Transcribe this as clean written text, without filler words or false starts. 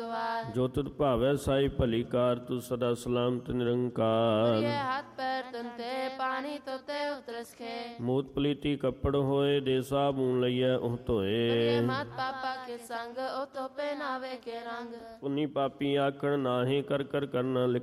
ਵਾਰ। ਜੋ ਤੁਧ ਭਾਵੈ ਸਾਈ ਭਲੀ ਕਾਰ, ਤੂੰ ਸਦਾ ਸਲਾਮਤ ਨਿਰੰਕਾਰ। ਇਹ ਹੱਥ ਪੈਰ ਤੰਤੇ ਪਾਣੀ ਤੋਤੇ ਉਤਰਸ ਖੇ। ਮੂਤ ਪਲੀਤੀ ਕੱਪੜ ਹੋਏ, ਦੇ ਸਾਬੂਨ ਲਈਐ ਉਹ ਧੋਏ। ਮਤ ਪਾਪਾ ਕੇ ਸੰਗ ਉਹ ਧੋਪੇ ਨਾਵੇ ਕੇ ਰੰਗ। ਪੁੰਨੀ ਪਾਪੀ ਆਖਣ ਨਾਹੀਂ, ਕਰ ਕਰ ਕਰਨਾ